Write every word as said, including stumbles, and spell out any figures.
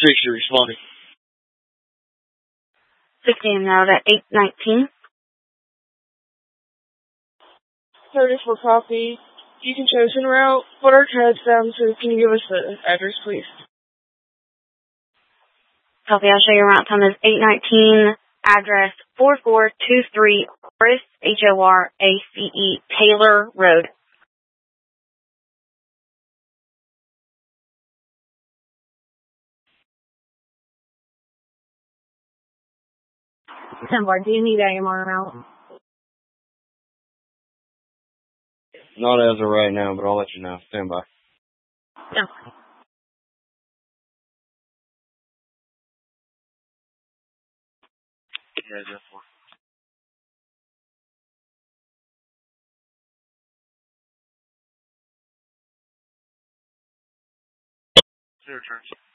Street Street responding. sixteen out at eight nineteen. Curtis for copy. You can choose en route, but our CAD's down, so can you give us the address, please? Copy, I'll show you route time is eight nineteen, address four four two three Horace, H O R A C E, Taylor Road. ten bar, do you need A M R route? Not as of right now, but I'll let you know. Stand by. Yeah. Yeah, just one. Zero turns.